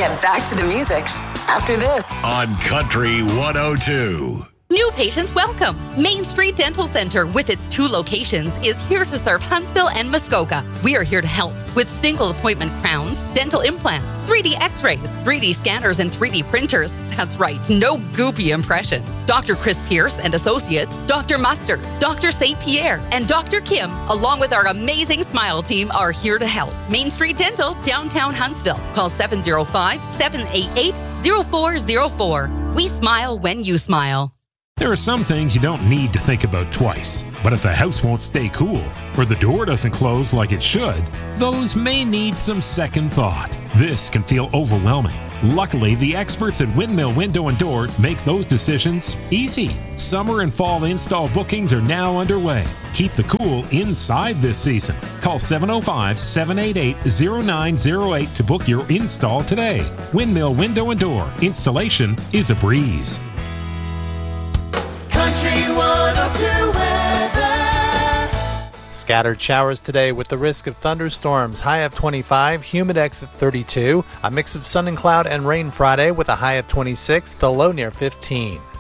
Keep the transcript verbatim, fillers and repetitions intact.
get back to the music after this on Country one oh two. New patients welcome. Main Street Dental Center, with its two locations, is here to serve Huntsville and Muskoka. We are here to help with single appointment crowns, dental implants, three D x-rays, three D scanners, and three D printers. That's right, no goopy impressions. Doctor Chris Pierce and Associates, Doctor Mustard, Doctor Saint Pierre, and Doctor Kim, along with our amazing Smile team, are here to help. Main Street Dental, downtown Huntsville. Call seven oh five, seven eight eight, oh four oh four. We smile when you smile. There are some things you don't need to think about twice, but if the house won't stay cool or the door doesn't close like it should, those may need some second thought. This can feel overwhelming. Luckily, the experts at Windmill Window and Door make those decisions easy. Summer and fall install bookings are now underway. Keep the cool inside this season. Call seven oh five, seven eight eight, oh nine oh eight to book your install today. Windmill Window and Door. Installation is a breeze. Country one oh two weather. Scattered showers today with the risk of thunderstorms. High of twenty-five, Humidex at thirty-two. A mix of sun and cloud and rain Friday with a high of twenty-six, the low near fifteen.